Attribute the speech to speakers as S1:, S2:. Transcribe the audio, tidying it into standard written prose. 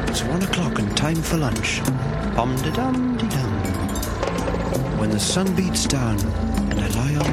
S1: It's 1 o'clock and time for lunch. Bum-de-dum-de-dum. When the sun beats down and I lie on